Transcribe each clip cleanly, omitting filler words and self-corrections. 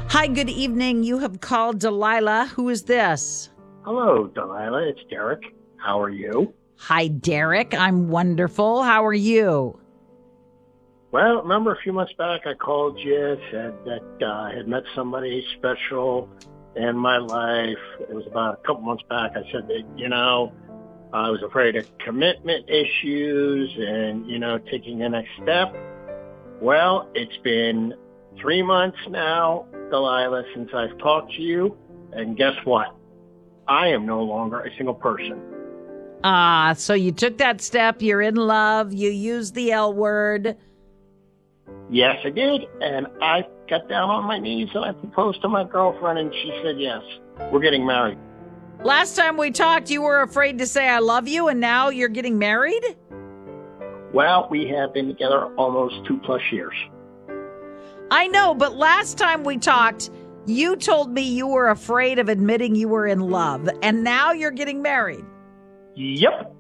Hi, good evening. You have called Delilah. Who is this? Hello, Delilah. It's Derek. How are you? Hi, Derek. I'm wonderful. How are you? Well, remember a few months back I called you, said that I had met somebody special in my life. It was about a couple months back. I said that, I was afraid of commitment issues and, taking the next step. Well, it's been 3 months now, Delilah, since I've talked to you. And guess what? I am no longer a single person. So you took that step. You're in love. You used the L word. Yes, I did. And I got down on my knees and I proposed to my girlfriend and she said yes. We're getting married. Last time we talked, you were afraid to say I love you, and now you're getting married? Well, we have been together almost 2+ years. I know, but last time we talked, you told me you were afraid of admitting you were in love, and now you're getting married. Yep.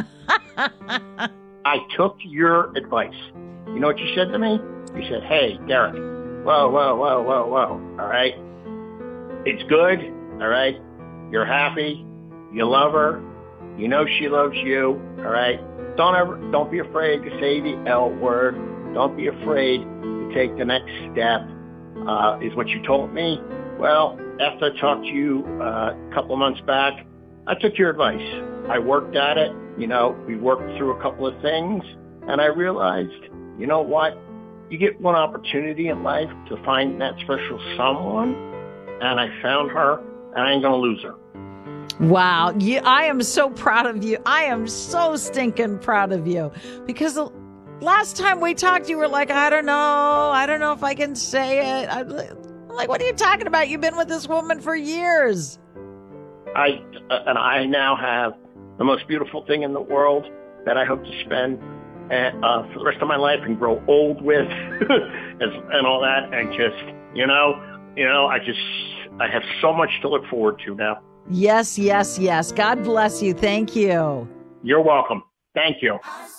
I took your advice. You know what you said to me? You said, hey, Derek, whoa. All right. It's good. All right. You're happy. You love her. You know she loves you. All right. Don't be afraid to say the L word. Don't be afraid to take the next step, is what you told me. Well, after I talked to you a couple of months back, I took your advice. I worked at it. We worked through a couple of things, and I realized, you know what? You get one opportunity in life to find that special someone, and I found her, and I ain't going to lose her. Wow. I am so proud of you. I am so stinking proud of you. Because the last time we talked, you were like, I don't know if I can say it. I'm like, what are you talking about? You've been with this woman for years. I now have the most beautiful thing in the world that I hope to spend for the rest of my life and grow old with and all that. And just, I have so much to look forward to now. Yes. God bless you. Thank you. You're welcome. Thank you.